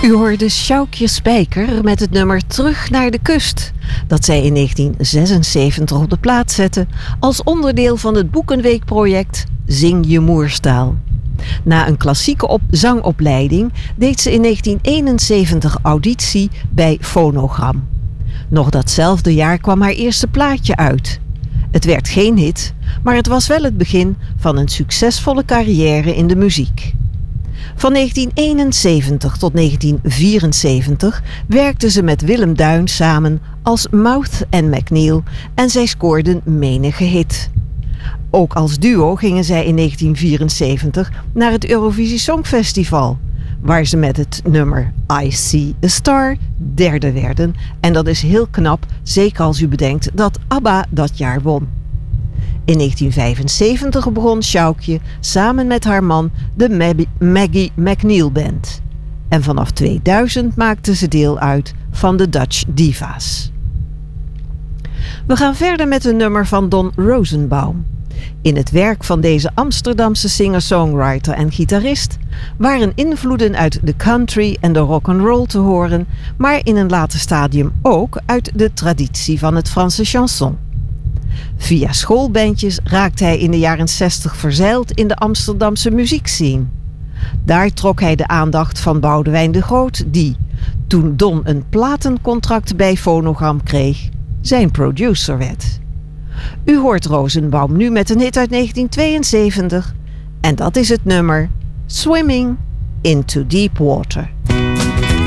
U hoorde Sjoukje Spijker met het nummer Terug naar de kust, dat zij in 1976 op de plaat zette als onderdeel van het Boekenweekproject Zing je moerstaal. Na een klassieke zangopleiding deed ze in 1971 auditie bij Phonogram. Nog datzelfde jaar kwam haar eerste plaatje uit. Het werd geen hit, maar het was wel het begin van een succesvolle carrière in de muziek. Van 1971 tot 1974 werkte ze met Willem Duin samen als Mouth and McNeil en zij scoorden menige hit. Ook als duo gingen zij in 1974 naar het Eurovisie Songfestival, waar ze met het nummer I See a Star derde werden. En dat is heel knap, zeker als u bedenkt dat ABBA dat jaar won. In 1975 begon Sjoukje samen met haar man de Maggie McNeil Band. En vanaf 2000 maakte ze deel uit van de Dutch Diva's. We gaan verder met een nummer van Don Rosenbaum. In het werk van deze Amsterdamse singer-songwriter en gitarist waren invloeden uit de country en de rock'n'roll te horen, maar in een later stadium ook uit de traditie van het Franse chanson. Via schoolbandjes raakte hij in de jaren 60 verzeild in de Amsterdamse muziekscene. Daar trok hij de aandacht van Boudewijn de Groot, die, toen Don een platencontract bij Phonogram kreeg, zijn producer werd. U hoort Rosenbaum nu met een hit uit 1972 en dat is het nummer Swimming into Deep Water.